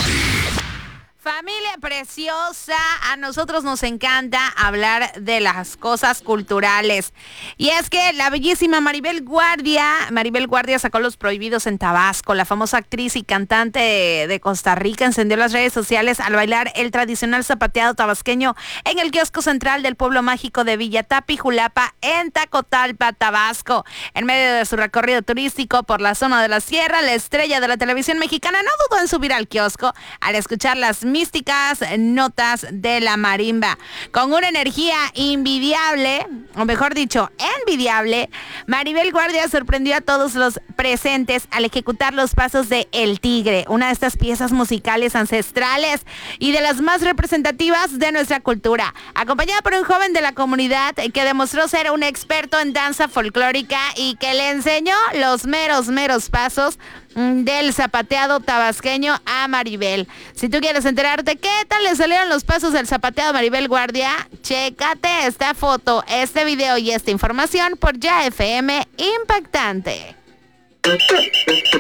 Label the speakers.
Speaker 1: Familia preciosa, a nosotros nos encanta hablar de las cosas culturales. Y es que la bellísima Maribel Guardia sacó Los Prohibidos en Tabasco. La famosa actriz y cantante de Costa Rica encendió las redes sociales al bailar el tradicional zapateado tabasqueño en el kiosco central del pueblo mágico de Villatapijulapa, en Tacotalpa, Tabasco. En medio de su recorrido turístico por la zona de la sierra, la estrella de la televisión mexicana no dudó en subir al kiosco al escuchar las místicas notas de la marimba. Con una energía invidiable, o mejor dicho, envidiable, Maribel Guardia sorprendió a todos los presentes al ejecutar los pasos de El Tigre, una de estas piezas musicales ancestrales y de las más representativas de nuestra cultura. Acompañada por un joven de la comunidad que demostró ser un experto en danza folclórica y que le enseñó los meros pasos del zapateado tabasqueño a Maribel. Si tú quieres enterarte qué tal le salieron los pasos del zapateado a Maribel Guardia, chécate esta foto, este video y esta información por Ya FM Impactante.